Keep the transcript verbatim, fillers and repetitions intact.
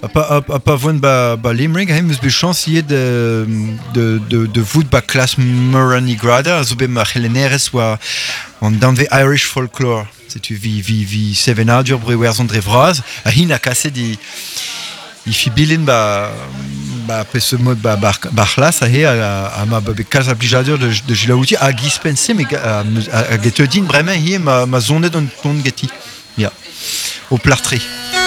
pas pas pas voin ba ba Limerick hein mus be chancier de de de de foot ba classe Murray Grada zo be ma heleneres wa on dans the Irish folklore c'est tu vi vi vi sevenadur brewers andre vraz a hin a cassé di il fit bilin ba ba pe ce mode ba bar barlas a he a a ma be casa obligateur de de Gilauti a dispenser mais a a getodin vraiment hi ma ma zone dans ton geti ya au plâtrer.